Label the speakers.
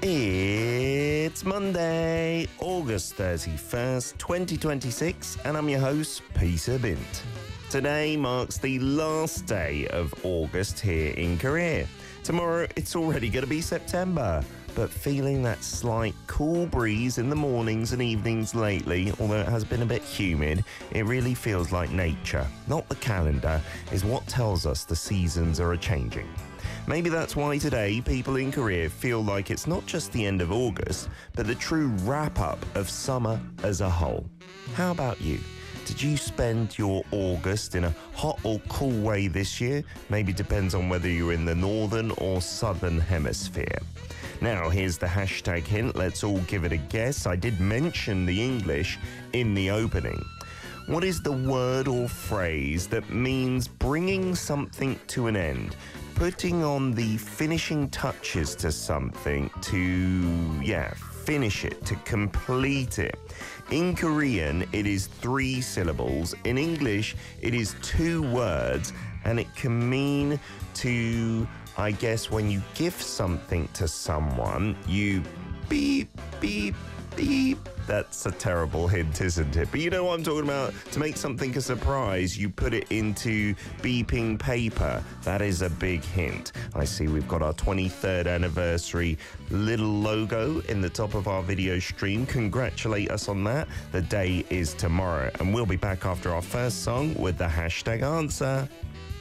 Speaker 1: It's Monday, August 31st, 2026, and I'm your host, Peter Bint. Today marks the last day of August here in Korea. Tomorrow, it's already going to be September, but feeling that slight cool breeze in the mornings and evenings lately, although it has been a bit humid, it really feels like nature, not the calendar, is what tells us the seasons are a-changing. Maybe that's why today people in Korea feel like it's not just the end of August, but the true wrap-up of summer as a whole. How about you? Did you spend your August in a hot or cool way this year? Maybe depends on whether you're in the northern or southern hemisphere. Now, here's the hashtag hint. Let's all give it a guess. I did mention the English in the opening. What is the word or phrase that means bringing something to an end? Putting on the finishing touches to something to, finish it, to complete it. In Korean, it is 3 syllables. In English, it is 2 words, and it can mean to, I guess, when you give something to someone, you beep, beep, beep. That's a terrible hint, isn't it? But you know what I'm talking about? To make something a surprise, you put it into beeping paper. That is a big hint. I see we've got our 23rd anniversary little logo in the top of our video stream. Congratulate us on that. The day is tomorrow. And we'll be back after our first song with the hashtag answer.